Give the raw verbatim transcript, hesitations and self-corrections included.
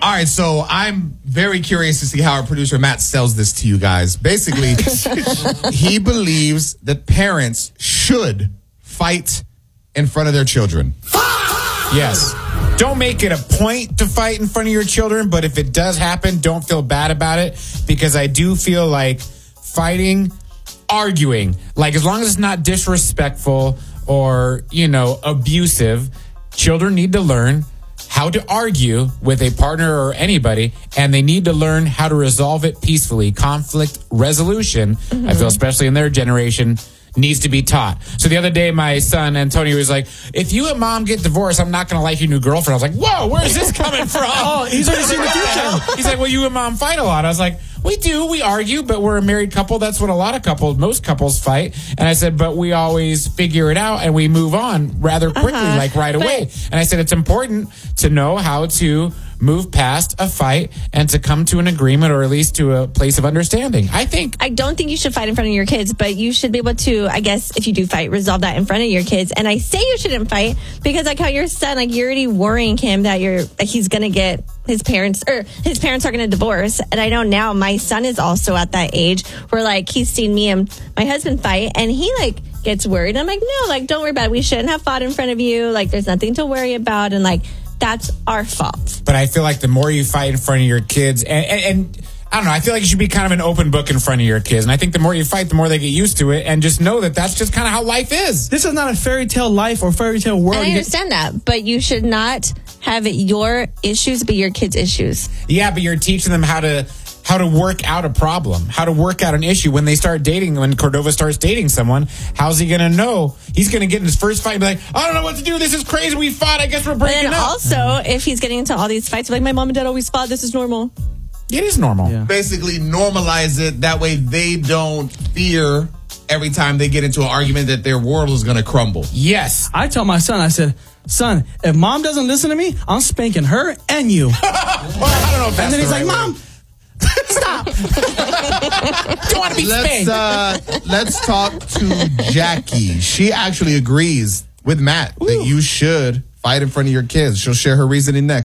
All right, so I'm very curious to see how our producer Matt sells this to you guys. Basically, he believes that parents should fight in front of their children. Yes. Don't make it a point to fight in front of your children, but if it does happen, don't feel bad about it, because I do feel like fighting, arguing, like as long as it's not disrespectful or, you know, abusive, children need to learn how to argue with a partner or anybody, and they need to learn how to resolve it peacefully. Conflict resolution, mm-hmm. I feel, especially in their generation, needs to be taught. So the other day, my son, Antonio, was like, if you and mom get divorced, I'm not going to like your new girlfriend. I was like, whoa, where's this coming from? Oh, he's already seen the future. He's like, well, you and mom fight a lot. I was like, we do. We argue, but we're a married couple. That's what a lot of couples, most couples fight. And I said, but we always figure it out and we move on rather quickly, uh-huh. like right away. But, and I said, it's important to know how to move past a fight and to come to an agreement, or at least to a place of understanding. I think. I don't think you should fight in front of your kids, but you should be able to, I guess, if you do fight, resolve that in front of your kids. And I say you shouldn't fight because, like, how your son, like, you're already worrying him that you're, like, he's going to get his parents, or his parents are going to divorce. And I know now my son is also at that age where, like, he's seen me and my husband fight, and he, like, gets worried. I'm like, no, like, don't worry about it. We shouldn't have fought in front of you. Like, there's nothing to worry about. And, like, that's our fault. But I feel like the more you fight in front of your kids, and, and, and I don't know, I feel like you should be kind of an open book in front of your kids. And I think the more you fight, the more they get used to it, and just know that that's just kind of how life is. This is not a fairy tale life or fairy tale world. And I understand that, but you should not have it your issues be your kids' issues. Yeah, but you're teaching them how to how to work out a problem, how to work out an issue. When they start dating, when Cordova starts dating someone, how's he going to know? He's going to get in his first fight and be like, I don't know what to do. This is crazy. We fought. I guess we're breaking up. And also, if he's getting into all these fights, like, my mom and dad always fought. This is normal. It is normal. Yeah. Basically, normalize it. That way they don't fear every time they get into an argument that their world is going to crumble. Yes. I tell my son, I said, son, if mom doesn't listen to me, I'm spanking her and you. Well, I don't know if that's And then he's the like, right Mom, way. Stop. Don't want to be let's, spanked. uh, let's talk to Jackie. She actually agrees with Matt Ooh. that you should fight in front of your kids. She'll share her reasoning next.